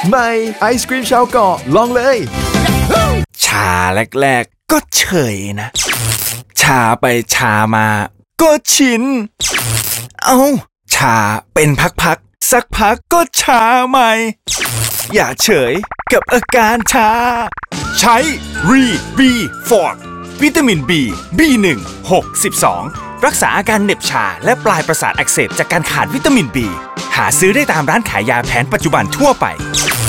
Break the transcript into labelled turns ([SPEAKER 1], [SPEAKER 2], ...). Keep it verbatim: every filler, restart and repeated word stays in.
[SPEAKER 1] ใหม่ไอศกรีมชาวเกาะลองเลยชาแรกๆก็เฉยนะชาไปชามาก็ชินเอาชาเป็นพักๆสักพักก็ชาใหม่อย่าเฉยกับอาการชาใช้รีบีฟอร์วิตามิน B บี หนึ่ง หก สิบสอง รักษาอาการเหน็บชาและปลายประสาทอักเสบจากการขาดวิตามิน B หาซื้อได้ตามร้านขายยาแผนปัจจุบันทั่วไป